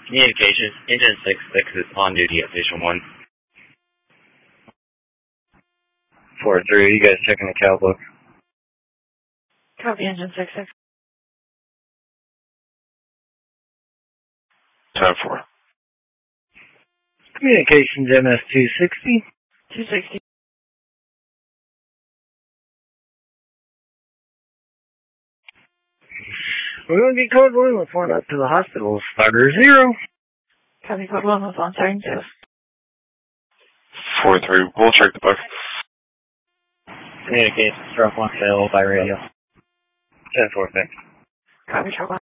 Communications, Engine 66 is on duty at Station 1. 4-3, you guys checking the cal book? Copy, Engine 66. 10-4. Communications MS 260. 260. We're going to be code 1. Let's run up to the hospital. Starter 0. Copy, code 1 with on siren 2. 4-3, we'll check the book. Communications, drop 1 available by radio. 10-4, thanks. Copy, truck 1.